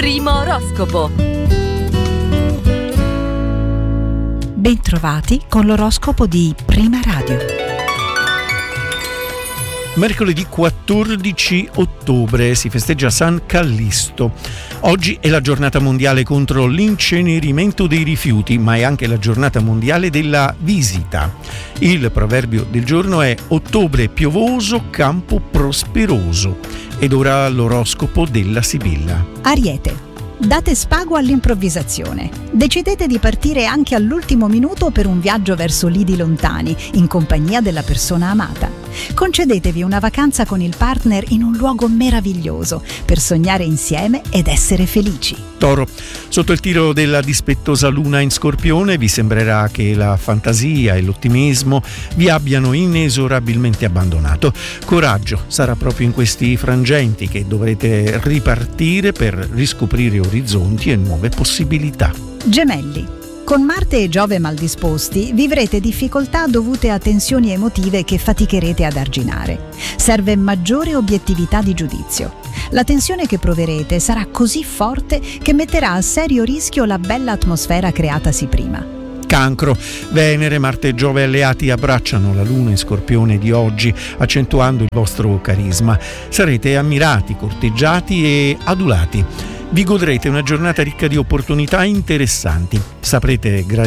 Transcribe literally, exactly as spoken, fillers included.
Primo oroscopo. Bentrovati con l'oroscopo di Prima Radio. Mercoledì quattordici ottobre si festeggia San Callisto. Oggi è la giornata mondiale contro l'incenerimento dei rifiuti, ma è anche la giornata mondiale della visita. Il proverbio del giorno è: ottobre piovoso, campo prosperoso. Ed ora l'oroscopo della Sibilla. Ariete. Date spago all'improvvisazione. Decidete di partire anche all'ultimo minuto per un viaggio verso lidi lontani, in compagnia della persona amata. Concedetevi una vacanza con il partner in un luogo meraviglioso per sognare insieme ed essere felici. Toro. Sotto il tiro della dispettosa luna in Scorpione vi sembrerà che la fantasia e l'ottimismo vi abbiano inesorabilmente abbandonato. Coraggio, sarà proprio in questi frangenti che dovrete ripartire per riscoprire orizzonti e nuove possibilità. Gemelli. Con Marte e Giove maldisposti vivrete difficoltà dovute a tensioni emotive che faticherete ad arginare. Serve maggiore obiettività di giudizio. La tensione che proverete sarà così forte che metterà a serio rischio la bella atmosfera creatasi prima. Cancro. Venere, Marte e Giove alleati abbracciano la luna in Scorpione di oggi, accentuando il vostro carisma. Sarete ammirati, corteggiati e adulati. Vi godrete una giornata ricca di opportunità interessanti. Saprete gradire